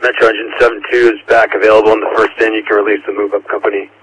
Metro Engine 7-2 is back available in the first in. You can release the move-up company